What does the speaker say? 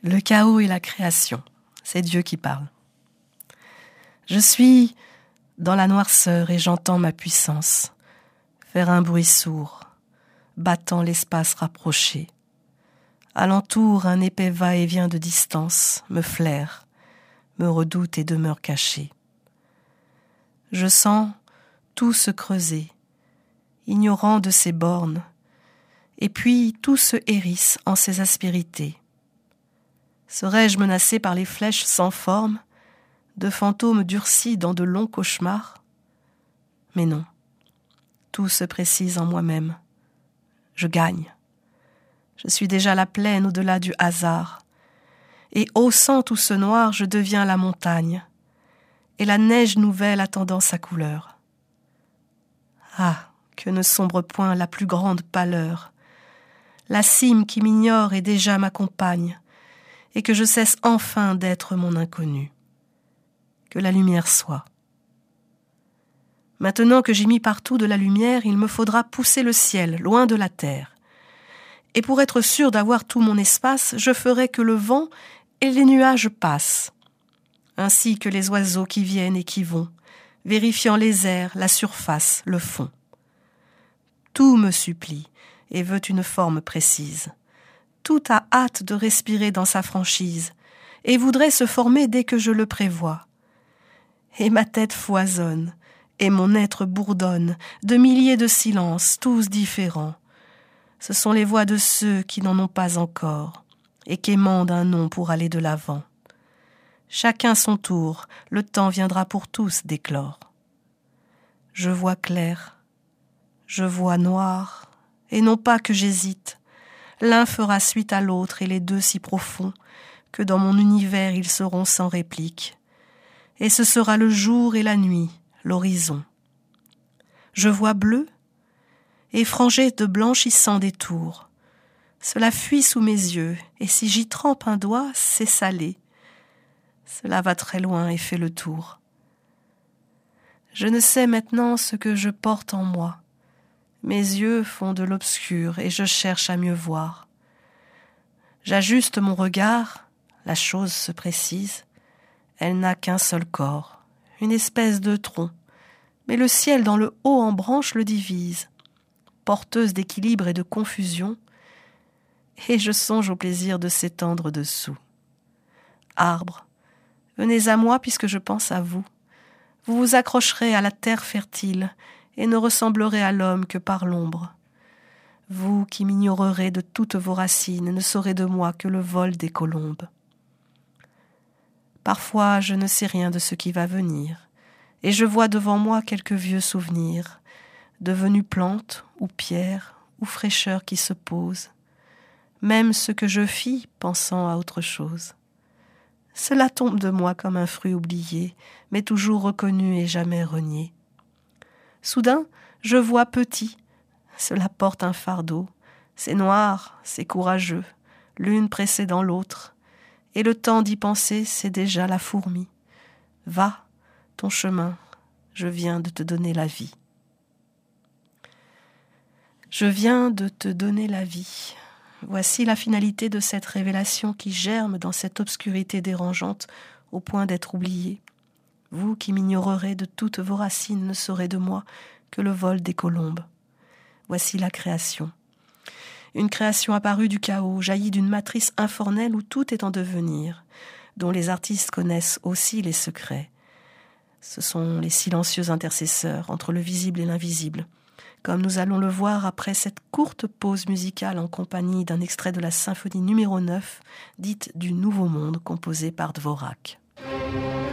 Le chaos et la création, c'est Dieu qui parle. Je suis dans la noirceur et j'entends ma puissance faire un bruit sourd, battant l'espace rapproché. Alentour, un épais va-et-vient de distance me flaire, me redoute et demeure caché. Je sens tout se creuser, ignorant de ses bornes, et puis tout se hérisse en ses aspérités. Serais-je menacé par les flèches sans forme, de fantômes durcis dans de longs cauchemars? Mais non, tout se précise en moi-même. Je gagne. Je suis déjà la plaine au-delà du hasard. Et haussant tout ce noir, je deviens la montagne. Et la neige nouvelle attendant sa couleur. Ah, que ne sombre point la plus grande pâleur. La cime qui m'ignore et déjà m'accompagne, et que je cesse enfin d'être mon inconnu. Que la lumière soit. Maintenant que j'ai mis partout de la lumière, il me faudra pousser le ciel, loin de la terre. Et pour être sûr d'avoir tout mon espace, je ferai que le vent et les nuages passent, ainsi que les oiseaux qui viennent et qui vont, vérifiant les airs, la surface, le fond. Tout me supplie et veut une forme précise. Tout a hâte de respirer dans sa franchise et voudrait se former dès que je le prévois. Et ma tête foisonne et mon être bourdonne de milliers de silences, tous différents. Ce sont les voix de ceux qui n'en ont pas encore et qu'émandent un nom pour aller de l'avant. Chacun son tour, le temps viendra pour tous d'éclore. Je vois clair, je vois noir, et non pas que j'hésite. L'un fera suite à l'autre et les deux si profonds que dans mon univers ils seront sans réplique. Et ce sera le jour et la nuit, l'horizon. Je vois bleu et frangé de blanchissants détours. Cela fuit sous mes yeux et si j'y trempe un doigt, c'est salé. Cela va très loin et fait le tour. Je ne sais maintenant ce que je porte en moi. Mes yeux font de l'obscur et je cherche à mieux voir. J'ajuste mon regard, la chose se précise. Elle n'a qu'un seul corps, une espèce de tronc, mais le ciel dans le haut en branches le divise, porteuse d'équilibre et de confusion, et je songe au plaisir de s'étendre dessous. Arbres, venez à moi puisque je pense à vous. Vous vous accrocherez à la terre fertile et ne ressemblerez à l'homme que par l'ombre. Vous qui m'ignorerez de toutes vos racines ne saurez de moi que le vol des colombes. Parfois je ne sais rien de ce qui va venir, et je vois devant moi quelques vieux souvenirs, devenus plantes ou pierres ou fraîcheurs qui se posent, même ce que je fis pensant à autre chose. Cela tombe de moi comme un fruit oublié, mais toujours reconnu et jamais renié. Soudain, je vois petit. Cela porte un fardeau. C'est noir, c'est courageux, l'une précédant l'autre. Et le temps d'y penser, c'est déjà la fourmi. Va, ton chemin, je viens de te donner la vie. Je viens de te donner la vie. Voici la finalité de cette révélation qui germe dans cette obscurité dérangeante au point d'être oubliée. Vous qui m'ignorerez de toutes vos racines ne saurez de moi que le vol des colombes. Voici la création. Une création apparue du chaos, jaillie d'une matrice informelle où tout est en devenir, dont les artistes connaissent aussi les secrets. Ce sont les silencieux intercesseurs entre le visible et l'invisible, comme nous allons le voir après cette courte pause musicale en compagnie d'un extrait de la symphonie numéro 9, dite du Nouveau Monde, composée par Dvorak.